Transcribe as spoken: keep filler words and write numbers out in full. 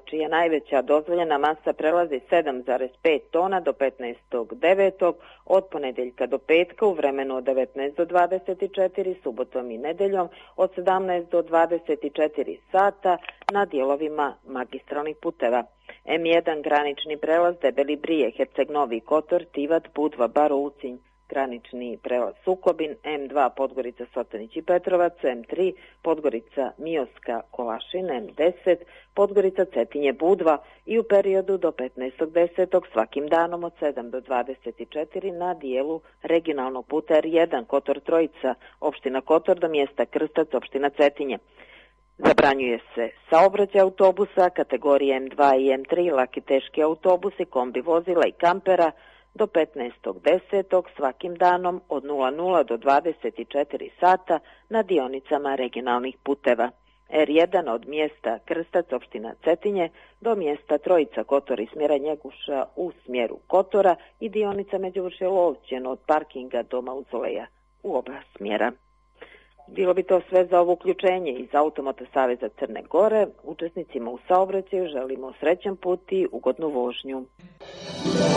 čija najveća dozvoljena masa prelazi sedam zarez pet tona do petnaestog devetog od ponedjeljka do petka u vremenu od devetnaest do dvadeset četiri, subotom i nedeljom od sedamnaest do dvadeset četiri sata na dijelovima magistralnih puteva. em jedan granični prelaz Debeli Brije, Herceg Novi Kotor, Tivat, Budva, Bar, Ucinj, granični prelaz Sukobin, em dva Podgorica, Sotanić i Petrovac, em tri Podgorica, Mioska, Kolašin, em deset Podgorica, Cetinje, Budva i u periodu do petnaestog desetog svakim danom od sedam do dvadeset četiri na dijelu regionalnog puta er jedan Kotor Trojica, opština Kotor do mjesta Krstac, opština Cetinje. Zabranjuje se saobraćaj autobusa kategorije em dva i em tri, laki teški autobusi, kombi vozila i kampera do petnaestog desetog svakim danom od nula nula do dvadeset četiri sata na dionicama regionalnih puteva. er jedan od mjesta Krstac, opština Cetinje, do mjesta Trojica Kotor iz smjera Njeguša u smjeru Kotora i dionica Međuvršje Lovćen od parkinga do Mauzoleja u oba smjera. Bilo bi to sve za ovo uključenje iz Automoto Saveza Crne Gore. Učesnicima u saobraćaju želimo srećan put i ugodnu vožnju.